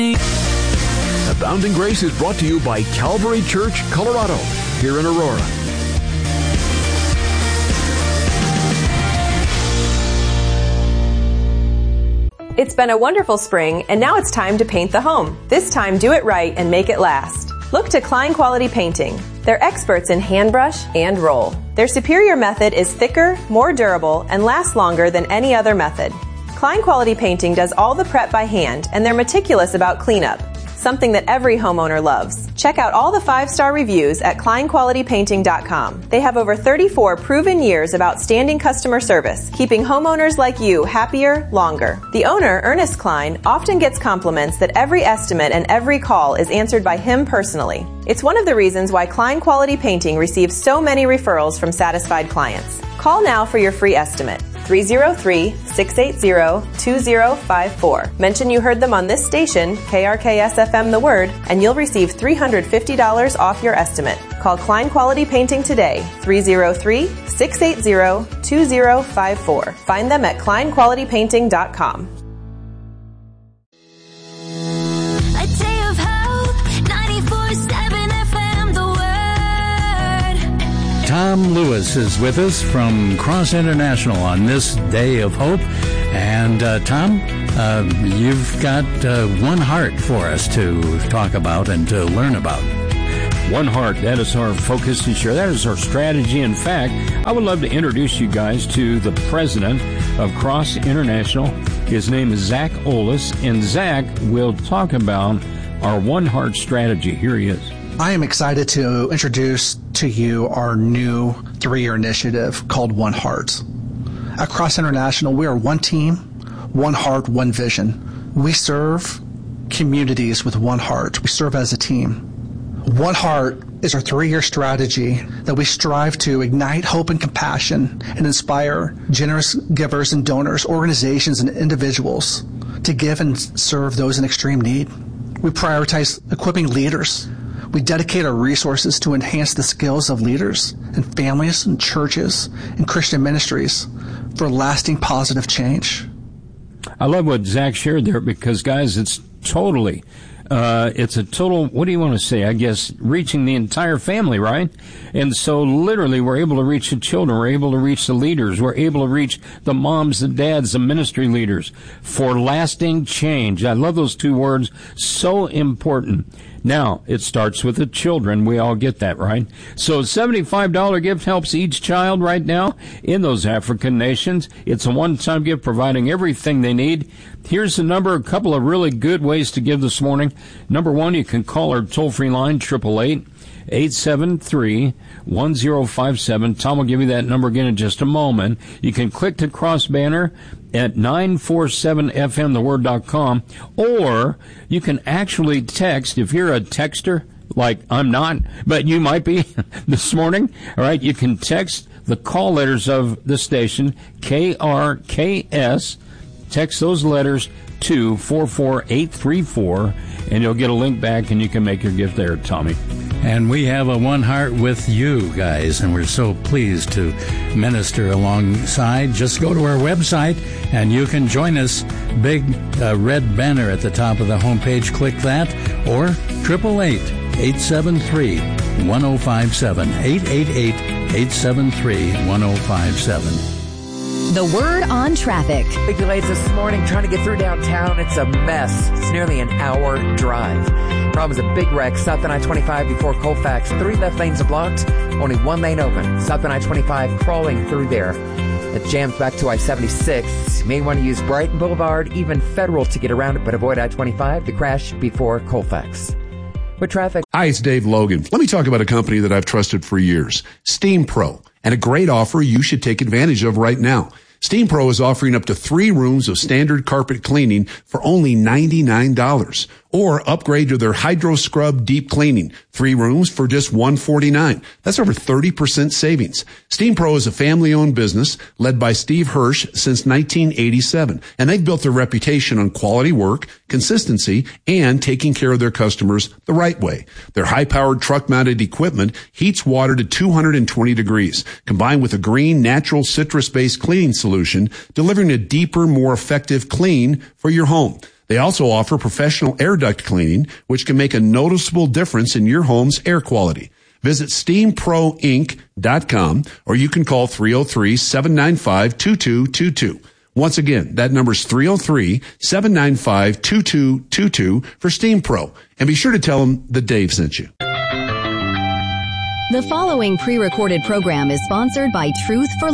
Abounding Grace is brought to you by Calvary Church, Colorado, here in Aurora. It's been a wonderful spring, and now it's time to paint the home. This time, do it right and make it last. Look to Klein Quality Painting. They're experts in hand brush and roll. Their superior method is thicker, more durable, and lasts longer than any other method. Klein Quality Painting does all the prep by hand, and they're meticulous about cleanup, something that every homeowner loves. Check out all the 5-star reviews at kleinqualitypainting.com. They have over 34 proven years of outstanding customer service, keeping homeowners like you happier longer. The owner, Ernest Klein, often gets compliments that every estimate and every call is answered by him personally. It's one of the reasons why Klein Quality Painting receives so many referrals from satisfied clients. Call now for your free estimate. 303-680-2054. Mention you heard them on this station, KRKS-FM The Word, and you'll receive $350 off your estimate. Call Klein Quality Painting today, 303-680-2054. Find them at kleinqualitypainting.com. A day of hope, 94.7 FM The Word. Tom Lewis is with us from Cross International on this Day of Hope. And Tom, you've got One Heart for us to talk about and to learn about. One Heart, that is our focus this year. That is our strategy. In fact, I would love to introduce you guys to the president of Cross International. His name is Zach Olis, and Zach will talk about our One Heart strategy. Here he is. I am excited to introduce to you our new 3-year initiative called One Heart. At Cross International, we are one team, one heart, one vision. We serve communities with one heart. We serve as a team. One Heart is our 3-year strategy that we strive to ignite hope and compassion and inspire generous givers and donors, organizations and individuals to give and serve those in extreme need. We prioritize equipping leaders. We dedicate our resources to enhance the skills of leaders and families and churches and Christian ministries for lasting positive change. I love what Zach shared there because, guys, it's a total, what do you want to say? I guess reaching the entire family, right? And so literally we're able to reach the children. We're able to reach the leaders. We're able to reach the moms, the dads, the ministry leaders for lasting change. I love those 2 words. So important. Now, it starts with the children. We all get that, right? So $75 gift helps each child right now in those African nations. It's a one-time gift providing everything they need. Here's the number, a couple of really good ways to give this morning. Number 1, you can call our toll-free line, 888-873-1057. Tom will give you that number again in just a moment. You can click the cross banner at 947fmtheword.com, or you can actually text. If you're a texter, like I'm not, but you might be this morning, all right, you can text the call letters of the station, KRKS, text those letters to 44834, and you'll get a link back, and you can make your gift there, Tommy. And we have a One Heart with you guys, and we're so pleased to minister alongside. Just go to our website, and you can join us. Big red banner at the top of the homepage. Click that, or 888-873-1057. 888-873-1057. The Word on Traffic. Big delays this morning trying to get through downtown. It's a mess. It's nearly an hour drive. Problem is a big wreck south on I-25 before Colfax. 3 left lanes are blocked. Only 1 lane open. South on I-25 crawling through there. It jams back to I-76. You may want to use Brighton Boulevard, even Federal to get around it, but avoid I-25 to crash before Colfax. With traffic. Hi, it's Dave Logan. Let me talk about a company that I've trusted for years, Steam Pro, and a great offer you should take advantage of right now. Steam Pro is offering up to 3 rooms of standard carpet cleaning for only $99. Or upgrade to their Hydro Scrub Deep Cleaning. 3 rooms for just $149. That's over 30% savings. Steam Pro is a family-owned business led by Steve Hirsch since 1987. And they've built their reputation on quality work, consistency, and taking care of their customers the right way. Their high-powered truck-mounted equipment heats water to 220 degrees, combined with a green, natural, citrus-based cleaning solution, delivering a deeper, more effective clean for your home. They also offer professional air duct cleaning, which can make a noticeable difference in your home's air quality. Visit SteamProInc.com, or you can call 303-795-2222. Once again, that number is 303-795-2222 for Steam Pro. And be sure to tell them that Dave sent you. The following pre-recorded program is sponsored by Truth for